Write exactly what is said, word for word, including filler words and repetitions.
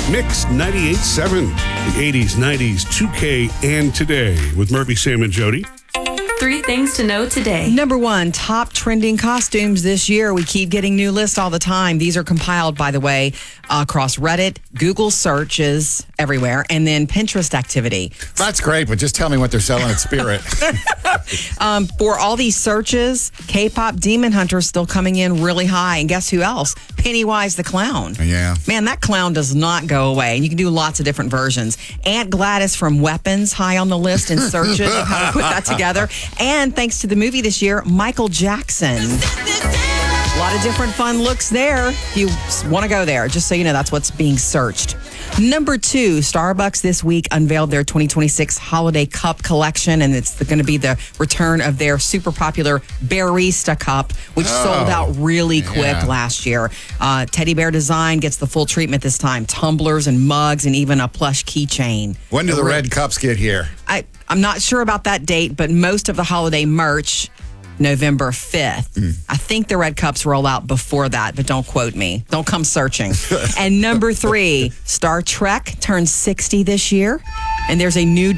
Mix ninety-eight point seven, the eighties, nineties, two K, and today with Murphy, Sam, and Jody. Three things to know today. Number one, top trending costumes this year. We keep getting new lists all the time. These are compiled, by the way, uh, across Reddit, Google searches everywhere, and then Pinterest activity. That's great, but just tell me what they're selling at Spirit. um, for all these searches, K-pop Demon Hunter is still coming in really high. And guess who else? Pennywise the Clown. Yeah. Man, that clown does not go away. And you can do lots of different versions. Aunt Gladys from Weapons, high on the list in searches of how to put that together. And thanks to the movie this year, Michael Jackson. A lot of different fun looks there. If you want to go there, just so you know, that's what's being searched. Number two, Starbucks this week unveiled their twenty twenty-six Holiday Cup collection, and it's going to be the return of their super popular Barista Cup, which oh, sold out really quick yeah. last year. Uh, teddy bear design gets the full treatment this time. Tumblers and mugs and even a plush keychain. When do the red cups get here? I, I'm not sure about that date, but most of the holiday merch, November fifth. Mm. I think the red cups roll out before that, but don't quote me. Don't come searching. And number three, Star Trek turns sixty this year, and there's a new